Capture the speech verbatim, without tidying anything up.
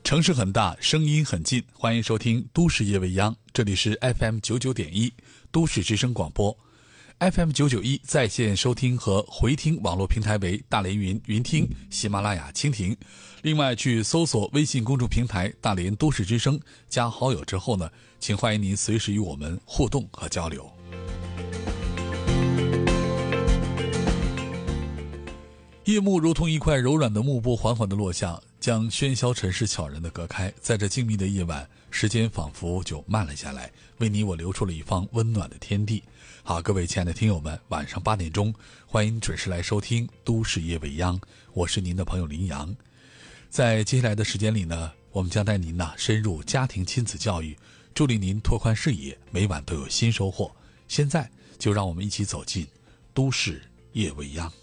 城市很大，声音很近，欢迎收听都市夜未央，这里是 F M 九九点一都市之声广播。 F M 九九一在线收听和回听网络平台为大连云云听、喜马拉雅、蜻蜓。另外去搜索微信公众平台大连都市之声，加好友之后呢，请欢迎您随时与我们互动和交流。夜幕如同一块柔软的幕布缓缓地落下，将喧嚣尘世悄然地隔开。在这静谧的夜晚，时间仿佛就慢了下来，为你我留出了一方温暖的天地。好，各位亲爱的听友们，晚上八点钟，欢迎准时来收听都市夜未央，我是您的朋友林阳。在接下来的时间里呢，我们将带您呢深入家庭亲子教育，助力您拓宽视野，每晚都有新收获。现在就让我们一起走进都市夜未央。